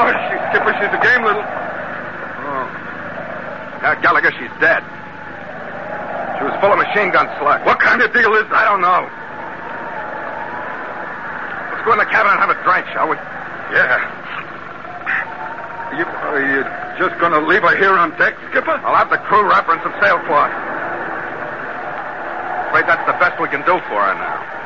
Skipper, she's a game little... Oh. Gallagher, she's dead. She was full of machine gun slugs. What kind of deal is that? I don't know. Let's go in the cabin and have a drink, shall we? Yeah. Are you just going to leave her here on deck, Skipper? I'll have the crew wrap her in some sailcloth. Afraid that's the best we can do for her now.